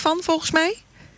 van, volgens mij?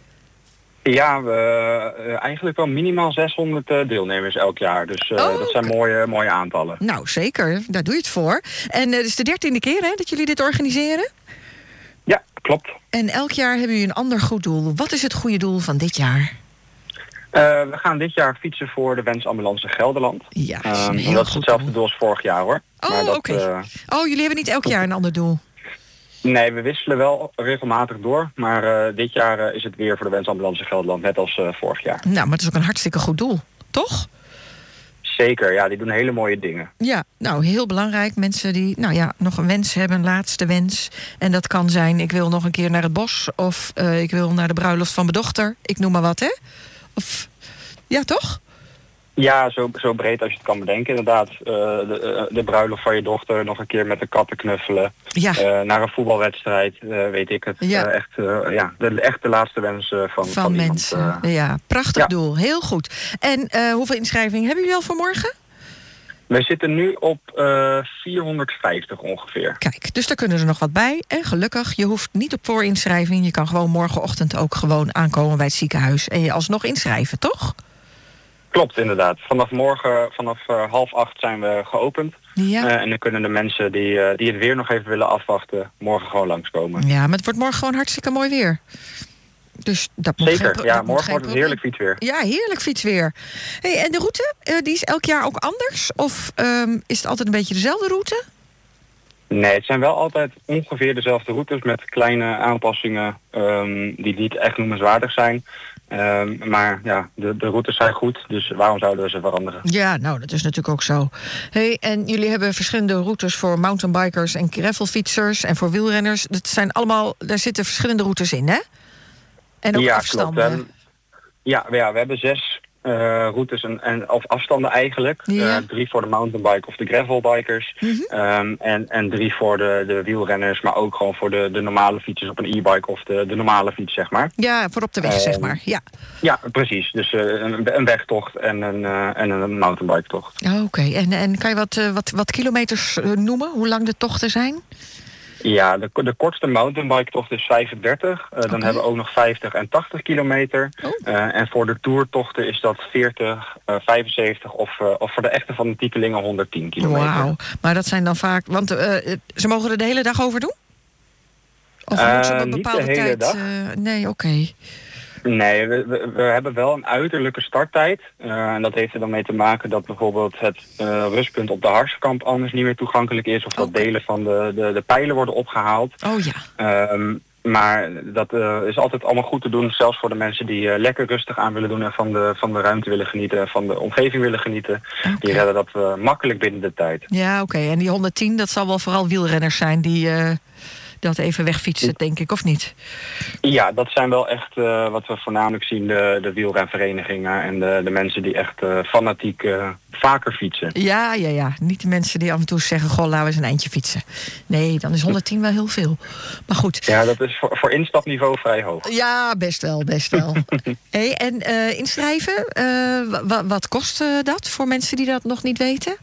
Ja, eigenlijk wel minimaal 600 deelnemers elk jaar. Dus dat zijn mooie aantallen. Nou, zeker. Daar doe je het voor. En het is de 13e keer hè, dat jullie dit organiseren? Ja, klopt. En elk jaar hebben jullie een ander goed doel. Wat is het goede doel van dit jaar? We gaan dit jaar fietsen voor de Wensambulance Gelderland. Ja, dat is hetzelfde doel als vorig jaar, hoor. Oké. Jullie hebben niet elk jaar een ander doel? Nee, we wisselen wel regelmatig door. Maar dit jaar is het weer voor de Wensambulance Gelderland, net als vorig jaar. Nou, maar het is ook een hartstikke goed doel, toch? Zeker, ja, die doen hele mooie dingen. Ja, nou, heel belangrijk. Mensen die nog een wens hebben, een laatste wens. En dat kan zijn, ik wil nog een keer naar het bos. Of ik wil naar de bruiloft van mijn dochter. Ik noem maar wat, hè? Of, ja, toch? Ja, zo breed als je het kan bedenken, inderdaad. De bruiloft van je dochter, nog een keer met de katten knuffelen. Ja. Naar een voetbalwedstrijd, weet ik het. Ja. Echt de laatste wens van mensen. Ja, prachtig doel. Heel goed. En hoeveel inschrijvingen hebben jullie al voor morgen? Wij zitten nu op 450 ongeveer. Kijk, dus daar kunnen er nog wat bij. En gelukkig, je hoeft niet op voorinschrijving. Je kan gewoon morgenochtend ook gewoon aankomen bij het ziekenhuis. En je alsnog inschrijven, toch? Klopt, inderdaad. Vanaf morgen, vanaf 7:30 zijn we geopend. Ja. En dan kunnen de mensen die het weer nog even willen afwachten, morgen gewoon langskomen. Ja, maar het wordt morgen gewoon hartstikke mooi weer. Dus dat moet Zeker, morgen wordt het heerlijk fietsweer. Ja, heerlijk fietsweer. Hey, en de route, die is elk jaar ook anders? Of is het altijd een beetje dezelfde route? Nee, het zijn wel altijd ongeveer dezelfde routes met kleine aanpassingen die niet echt noemenswaardig zijn. Maar ja, de routes zijn goed, dus waarom zouden we ze veranderen? Ja, nou, dat is natuurlijk ook zo. Hey, en jullie hebben verschillende routes voor mountainbikers en gravelfietsers en voor wielrenners. Dat zijn allemaal, daar zitten verschillende routes in, hè? En ook afstanden. Klopt. We hebben 6 routes of afstanden eigenlijk. Ja. 3 voor de mountainbike of de gravelbikers. En 3 voor de wielrenners, maar ook gewoon voor de normale fietsers op een e-bike of de normale fiets, zeg maar. Ja, voor op de weg, zeg maar. Ja, precies. Dus een wegtocht en een mountainbike tocht. Oké. En kan je wat kilometers noemen? Hoe lang de tochten zijn? Ja, de kortste mountainbike-tocht is 35. Dan hebben we ook nog 50 en 80 kilometer. En voor de toertochten is dat 40, 75 of voor de echte van de titelingen 110 kilometer. Wauw, maar dat zijn dan vaak... Want ze mogen er de hele dag over doen? Of moeten ze op een bepaalde niet de hele tijd? dag. Nee, oké. Nee, we hebben wel een uiterlijke starttijd. En dat heeft er dan mee te maken dat bijvoorbeeld het rustpunt op de Harskamp anders niet meer toegankelijk is. Of dat delen van de pijlen worden opgehaald. Oh ja. Maar dat is altijd allemaal goed te doen. Zelfs voor de mensen die lekker rustig aan willen doen en van de ruimte willen genieten en van de omgeving willen genieten. Okay. Die redden dat makkelijk binnen de tijd. Ja, oké. En die 110, dat zal wel vooral wielrenners zijn die... dat even wegfietsen, denk ik, of niet? Ja, dat zijn wel echt wat we voornamelijk zien, de wielrenverenigingen en de mensen die echt fanatiek vaker fietsen. Ja. Niet de mensen die af en toe zeggen, goh, laten we eens een eindje fietsen. Nee, dan is 110 wel heel veel. Maar goed. Ja, dat is voor instapniveau vrij hoog. Ja, best wel. Hey, en inschrijven, wat kost dat voor mensen die dat nog niet weten?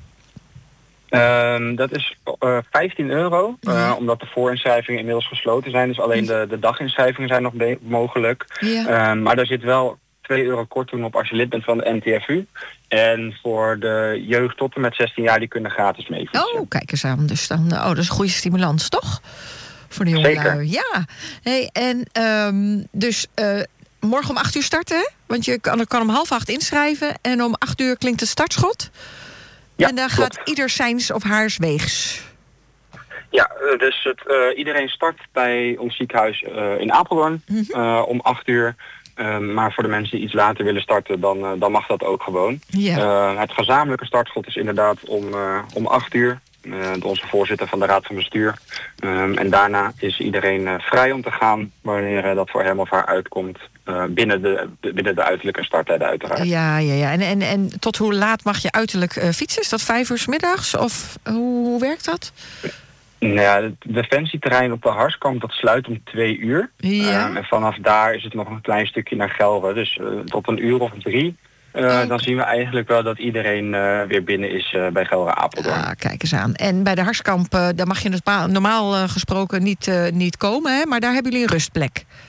Dat is €15, omdat de voorinschrijvingen inmiddels gesloten zijn. Dus alleen de daginschrijvingen zijn nog mogelijk. Ja. Maar daar zit wel €2 korting op als je lid bent van de NTFU. En voor de jeugd tot en met 16 jaar, die kunnen gratis mee fietsen. Oh, kijk eens aan. Dus dan, dat is een goede stimulans, toch? Voor de jongelui. Zeker. Ja. Hey, en dus morgen om 8:00 starten, hè? Want je kan om 7:30 inschrijven. En om 8:00 klinkt het startschot. Ja, en dan klopt. gaat ieder zijns of haars weegs. Ja, dus iedereen start bij ons ziekenhuis in Apeldoorn om 8:00. Maar voor de mensen die iets later willen starten, dan mag dat ook gewoon. Ja. Het gezamenlijke startschot is inderdaad om 8:00. Onze voorzitter van de Raad van Bestuur. En daarna is iedereen vrij om te gaan wanneer dat voor hem of haar uitkomt. Binnen de uiterlijke starttijden uiteraard. Ja. En tot hoe laat mag je uiterlijk fietsen? Is dat 5:00 's middags? Of hoe werkt dat? Nou ja, het defensieterrein op de Harskamp, dat sluit om 2:00. Ja. En vanaf daar is het nog een klein stukje naar Gelre. Dus tot 1:00 of 3:00. Dan zien we eigenlijk wel dat iedereen weer binnen is bij Gelre Apeldoorn. Ah, kijk eens aan. En bij de Harskamp, daar mag je normaal gesproken niet komen, hè? Maar daar hebben jullie een rustplek.